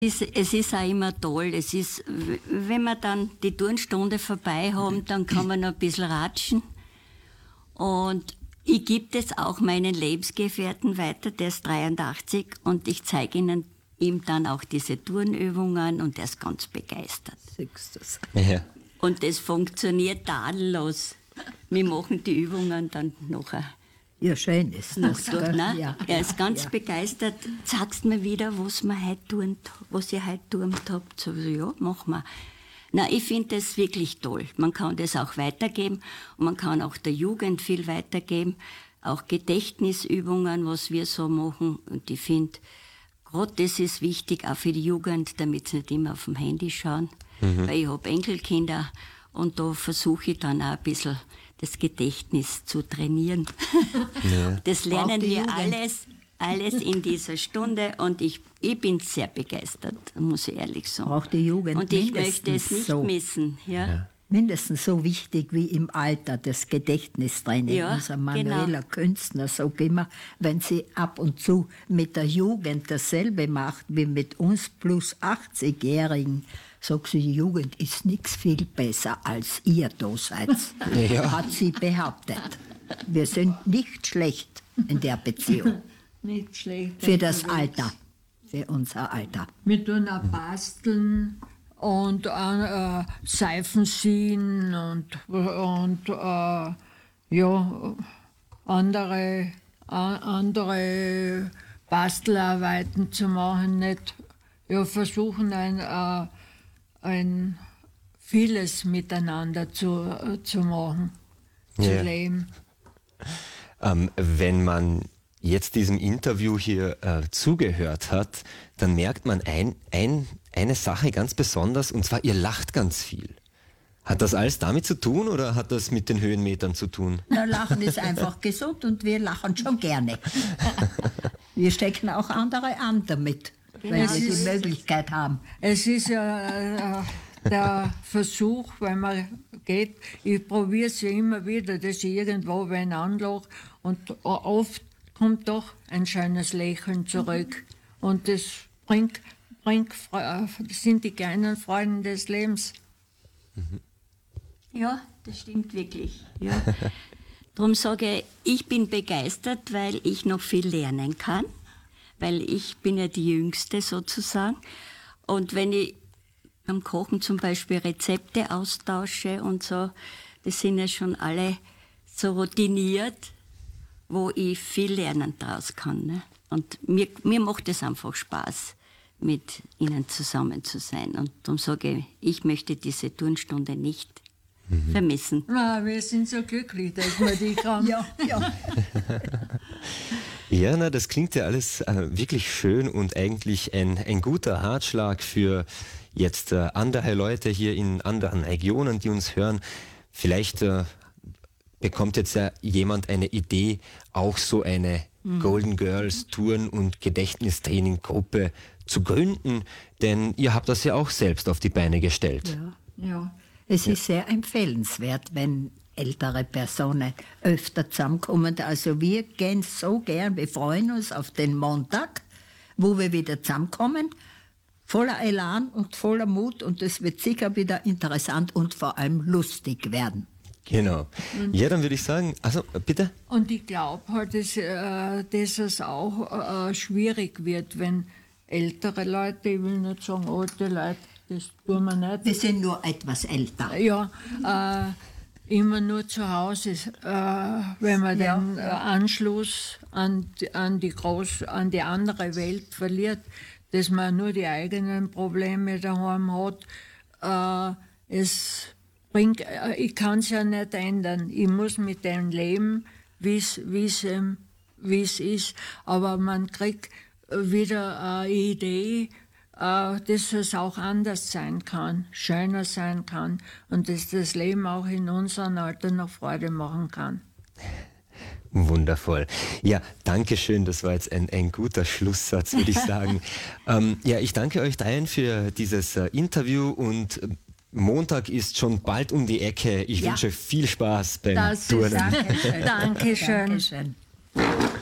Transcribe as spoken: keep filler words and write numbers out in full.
Es, es ist auch immer toll. Es ist, wenn wir dann die Turnstunde vorbei haben, dann kann man noch ein bisschen ratschen. Und ich gebe das auch meinen Lebensgefährten weiter, der ist dreiundachtzig, und ich zeige ihnen ihm dann auch diese Turnübungen und er ist ganz begeistert. Ja. Und das funktioniert tadellos. Wir machen die Übungen dann nachher. Ja, schön ist das. Durch, ne? Ja, er ist ja, ganz ja. begeistert. Sagst mir wieder, was wir heute tun, was ihr heute tun habt. So, ja, machen wir. Na, ich finde das wirklich toll. Man kann das auch weitergeben und man kann auch der Jugend viel weitergeben. Auch Gedächtnisübungen, was wir so machen. Und ich finde, gerade das ist wichtig, auch für die Jugend, damit sie nicht immer auf dem Handy schauen. Mhm. Weil ich habe Enkelkinder und da versuche ich dann auch ein bisschen das Gedächtnis zu trainieren. Ja. Das lernen wir alles, alles in dieser Stunde und ich, ich bin sehr begeistert, muss ich ehrlich sagen. Braucht die Jugend und ich möchte es nicht so. missen. Ja. Ja. Mindestens so wichtig wie im Alter das Gedächtnistraining. Ja, Unser Manueller genau. Künstler sagt immer, wenn sie ab und zu mit der Jugend dasselbe macht wie mit uns plus achtzigjährigen, sagt sie, die Jugend ist nichts viel besser als ihr da seid, ja. Hat sie behauptet. Wir sind nicht schlecht in der Beziehung. Nicht schlecht. Für das Alter, für unser Alter. Wir tun auch basteln und äh, Seifen ziehen und, und äh, ja, andere, äh, andere Bastelarbeiten zu machen. Nicht, ja, versuchen ein, äh, ein vieles miteinander zu, äh, zu machen, zu ja. leben. Ähm, wenn man jetzt diesem Interview hier äh, zugehört hat, dann merkt man ein, ein, eine Sache ganz besonders, und zwar, ihr lacht ganz viel. Hat das alles damit zu tun oder hat das mit den Höhenmetern zu tun? Na, Lachen ist einfach gesund und wir lachen schon gerne. Wir stecken auch andere an damit, weil Es wir ist- die Möglichkeit haben. Es ist ja äh, der Versuch, wenn man geht, ich probiere es ja immer wieder, dass ich irgendwo wen anlache und oft kommt doch ein schönes Lächeln zurück. Und das bringt, bringt, Fre- das sind die kleinen Freuden des Lebens. Ja, das stimmt wirklich. Ja. Darum sage ich, ich bin begeistert, weil ich noch viel lernen kann, weil ich bin ja die Jüngste sozusagen. Und wenn ich beim Kochen zum Beispiel Rezepte austausche und so, das sind ja schon alle so routiniert, wo ich viel lernen daraus kann. Ne? Und mir, mir macht es einfach Spaß, mit ihnen zusammen zu sein. Und darum sage ich, ich möchte diese Turnstunde nicht mhm. vermissen. Na, wir sind so glücklich, dass wir die haben. Ja, ja. Ja, na, das klingt ja alles äh, wirklich schön und eigentlich ein, ein guter Ratschlag für jetzt äh, andere Leute hier in anderen Regionen, die uns hören. Vielleicht äh, bekommt jetzt ja jemand eine Idee, auch so eine mhm. Golden Girls Touren- und Gedächtnistraining-Gruppe zu gründen, denn ihr habt das ja auch selbst auf die Beine gestellt. Ja, ja. Es ist sehr empfehlenswert, wenn ältere Personen öfter zusammenkommen. Also wir gehen so gern, wir freuen uns auf den Montag, wo wir wieder zusammenkommen, voller Elan und voller Mut, und es wird sicher wieder interessant und vor allem lustig werden. Genau. Ja, dann würde ich sagen, also bitte? Und ich glaube halt, dass, äh, dass es auch äh, schwierig wird, wenn ältere Leute, ich will nicht sagen alte Leute, das tun wir nicht. Wir sind nur etwas älter. Ja, äh, immer nur zu Hause, äh, wenn man Ja, den äh, Anschluss an, die- an, die Groß, an die andere Welt verliert, dass man nur die eigenen Probleme daheim hat. Äh, es bringt, äh, ich kann es ja nicht ändern. Ich muss mit dem leben, wie es ähm, wie's ist. Aber man kriegt wieder eine Idee, äh, dass es auch anders sein kann, schöner sein kann und dass das Leben auch in unserem Alter noch Freude machen kann. Wundervoll. Ja, danke schön. Das war jetzt ein, ein guter Schlusssatz, würde ich sagen. ähm, ja, ich danke euch dreien für dieses äh, Interview und äh, Montag ist schon bald um die Ecke. Ich Ja. wünsche viel Spaß beim Das ist Turnen. Dankeschön. Dankeschön. Dankeschön.